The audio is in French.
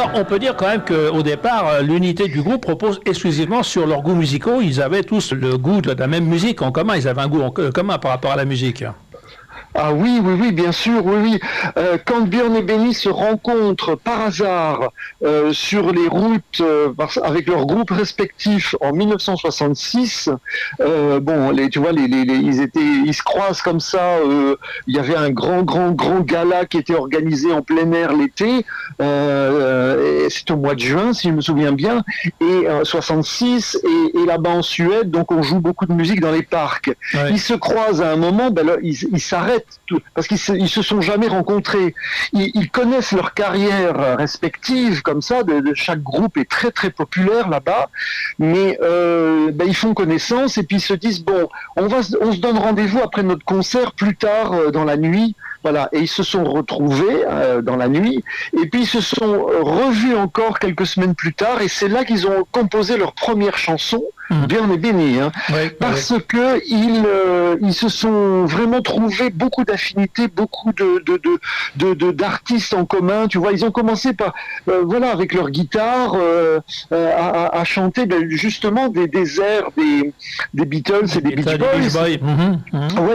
Alors, on peut dire quand même qu'au départ, l'unité du groupe repose exclusivement sur leurs goûts musicaux. Ils avaient tous le goût de la même musique en commun. Ils avaient un goût en commun par rapport à la musique. Ah oui, oui, oui, bien sûr, oui, oui. Quand Björn et Benny se rencontrent par hasard sur les routes avec leurs groupes respectifs en 1966, bon, tu vois, ils se croisent comme ça. Il y avait un grand gala qui était organisé en plein air l'été. C'est au mois de juin, si je me souviens bien, et 66, et là-bas en Suède, donc on joue beaucoup de musique dans les parcs. Ouais. Ils se croisent à un moment, ben là, ils s'arrêtent. Parce qu'ils se sont jamais rencontrés. Ils connaissent leur carrière respective comme ça. Chaque groupe est très très populaire là-bas, mais ils font connaissance et puis ils se disent bon, on se donne rendez-vous après notre concert plus tard dans la nuit. Voilà, et ils se sont retrouvés dans la nuit, et puis ils se sont revus encore quelques semaines plus tard, et c'est là qu'ils ont composé leur première chanson, Björn et Benny, parce que ils se sont vraiment trouvés beaucoup d'affinités, beaucoup d'artistes en commun. Tu vois, ils ont commencé par avec leur guitare à chanter justement des airs des Beatles et des Beach Boys. Ouais,